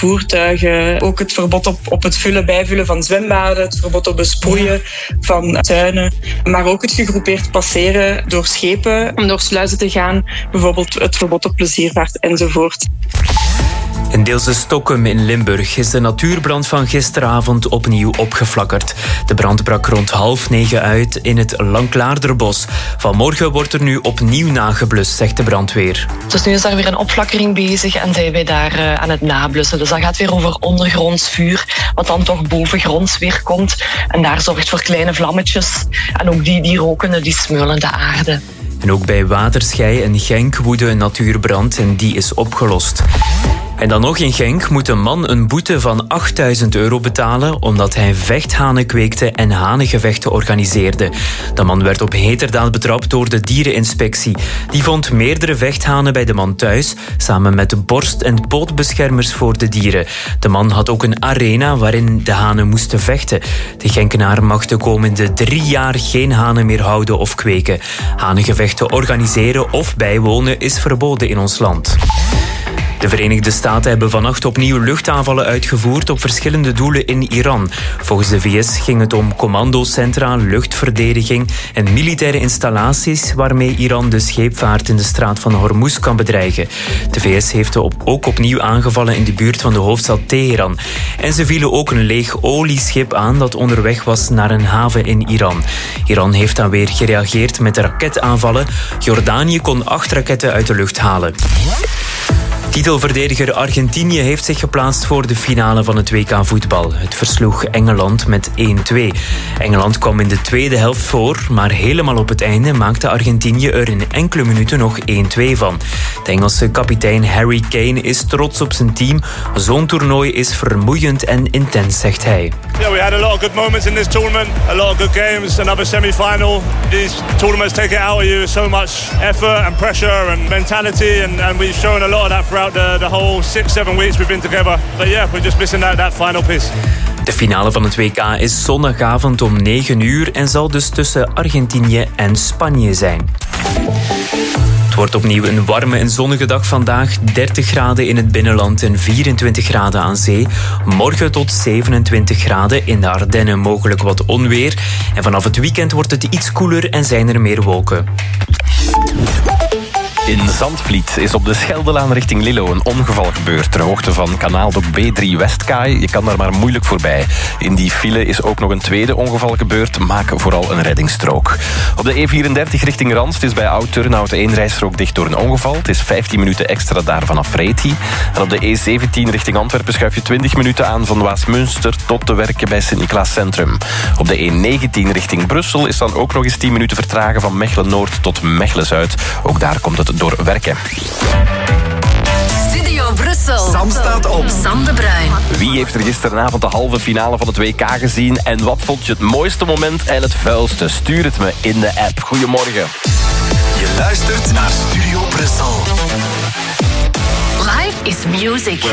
voertuigen. Ook het verbod op het bijvullen van zwembaden, het verbod op besproeien van tuinen. Maar ook het gegroepeerd passeren door schepen om door sluizen te gaan. Bijvoorbeeld het verbod op pleziervaart enzovoort. In Deelse Stokkum in Limburg is de natuurbrand van gisteravond opnieuw opgeflakkerd. De brand brak rond 8:30 uit in het Lanklaarderbos. Vanmorgen wordt er nu opnieuw nageblust, zegt de brandweer. Dus nu is daar weer een opflakkering bezig en zijn wij daar aan het nablussen. Dus dat gaat weer over ondergronds vuur, wat dan toch bovengronds weer komt. En daar zorgt voor kleine vlammetjes. En ook die roken, die smeulen de aarde. En ook bij Waterschei in Genk woedde een natuurbrand en die is opgelost. En dan nog in Genk moet een man een boete van €8.000 betalen omdat hij vechthanen kweekte en hanengevechten organiseerde. De man werd op heterdaad betrapt door de diereninspectie. Die vond meerdere vechthanen bij de man thuis, samen met borst- en pootbeschermers voor de dieren. De man had ook een arena waarin de hanen moesten vechten. De Genkenaar mag de komende 3 jaar geen hanen meer houden of kweken. Hanengevechten organiseren of bijwonen is verboden in ons land. De Verenigde Staten hebben vannacht opnieuw luchtaanvallen uitgevoerd op verschillende doelen in Iran. Volgens de VS ging het om commandocentra, luchtverdediging en militaire installaties waarmee Iran de scheepvaart in de straat van Hormuz kan bedreigen. De VS heeft ook opnieuw aangevallen in de buurt van de hoofdstad Teheran. En ze vielen ook een leeg olieschip aan dat onderweg was naar een haven in Iran. Iran heeft dan weer gereageerd met raketaanvallen. Jordanië kon 8 raketten uit de lucht halen. Titelverdediger Argentinië heeft zich geplaatst voor de finale van het WK voetbal. Het versloeg Engeland met 1-2. Engeland kwam in de tweede helft voor, maar helemaal op het einde maakte Argentinië er in enkele minuten nog 1-2 van. De Engelse kapitein Harry Kane is trots op zijn team. Zo'n toernooi is vermoeiend en intens, zegt hij. Yeah, we had a lot of good moments in this tournament, a lot of good games, another semi-final. These tournaments take it out of you, so much effort and pressure and mentality, and we've shown a lot of that throughout the whole 6-7 weeks we've been together. But yeah, we're just missing that final piece. De finale van het WK is zondagavond om 9 uur en zal dus tussen Argentinië en Spanje zijn. Het wordt opnieuw een warme en zonnige dag vandaag. 30 graden in het binnenland en 24 graden aan zee. Morgen tot 27 graden. In de Ardennen mogelijk wat onweer. En vanaf het weekend wordt het iets koeler en zijn er meer wolken. In Zandvliet is op de Scheldelaan richting Lillo een ongeval gebeurd ter hoogte van kanaaldok B3 Westkaai. Je kan daar maar moeilijk voorbij. In die file is ook nog een tweede ongeval gebeurd. Maak vooral een reddingsstrook. Op de E34 richting Ranst is bij Oud-Turnhout 1 rijstrook dicht door een ongeval. Het is 15 minuten extra daar vanaf Reethi. En op de E17 richting Antwerpen schuif je 20 minuten aan van Waasmunster tot de Werken bij Sint-Niklaas Centrum. Op de E19 richting Brussel is dan ook nog eens 10 minuten vertragen van Mechelen-Noord tot Mechelen-Zuid. Ook daar komt het door Werken. Studio Brussel. Sam staat op. Sam de Bruin. Wie heeft er gisteravond de halve finale van het WK gezien? En wat vond je het mooiste moment en het vuilste? Stuur het me in de app. Goedemorgen. Je luistert naar Studio Brussel. Life is music.